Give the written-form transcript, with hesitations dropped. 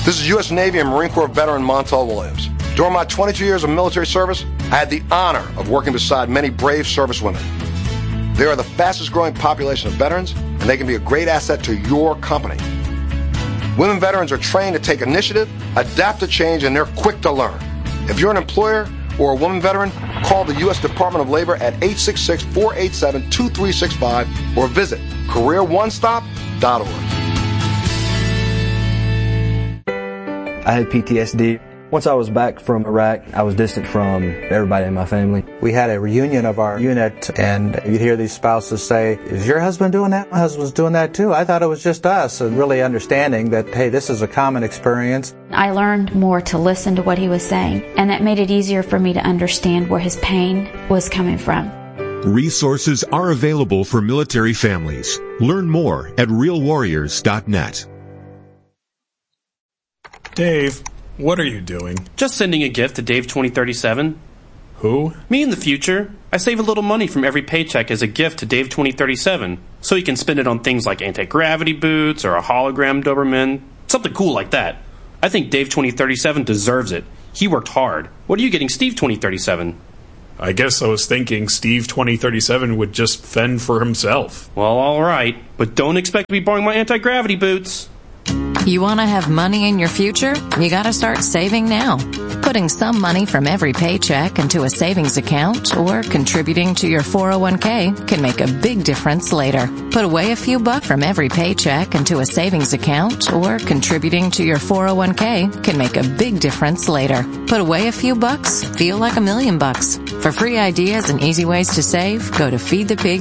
This is U.S. Navy and Marine Corps veteran Montel Williams. During my 22 years of military service, I had the honor of working beside many brave servicewomen. They are the fastest growing population of veterans, and they can be a great asset to your company. Women veterans are trained to take initiative, adapt to change, and they're quick to learn. If you're an employer or a woman veteran, call the U.S. Department of Labor at 866-487-2365 or visit careeronestop.org. I had PTSD. Once I was back from Iraq, I was distant from everybody in my family. We had a reunion of our unit, and you'd hear these spouses say, "Is your husband doing that? My husband's doing that too. I thought it was just us." And really understanding that, hey, this is a common experience. I learned more to listen to what he was saying, and that made it easier for me to understand where his pain was coming from. Resources are available for military families. Learn more at realwarriors.net. Dave, what are you doing? Just sending a gift to Dave 2037. Who? Me in the future. I save a little money from every paycheck as a gift to Dave 2037, so he can spend it on things like anti-gravity boots or a hologram Doberman, something cool like that. I think Dave 2037 deserves it. He worked hard. What are you getting Steve 2037? I guess I was thinking Steve 2037 would just fend for himself. Well, all right, but don't expect to be borrowing my anti-gravity boots. You want to have money in your future? You got to start saving now. Putting some money from every paycheck into a savings account or contributing to your 401k can make a big difference later. Put away a few bucks from every paycheck into a savings account or contributing to your 401k can make a big difference later. Put away a few bucks, feel like $1,000,000. For free ideas and easy ways to save, go to feedthepig.